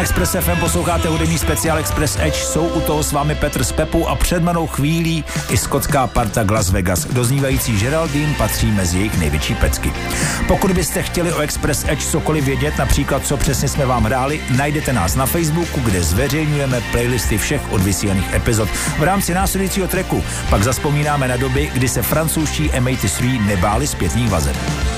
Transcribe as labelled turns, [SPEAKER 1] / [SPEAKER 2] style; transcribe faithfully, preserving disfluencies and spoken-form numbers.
[SPEAKER 1] Express F M posloucháte hudební speciál Express Edge, jsou u toho s vámi Petr s Pepou a před mnou chvílí i skotská parta Las Vegas. Doznívající Geraldine patří mezi jejich největší pecky. Pokud byste chtěli o Express Edge cokoliv vědět, například co přesně jsme vám hráli, najdete nás na Facebooku, kde zveřejňujeme playlisty všech odvysílaných epizod. V rámci následujícího tracku pak zazpomínáme na doby, kdy se francouzští M osmdesát tři nebáli zpětných vazeb.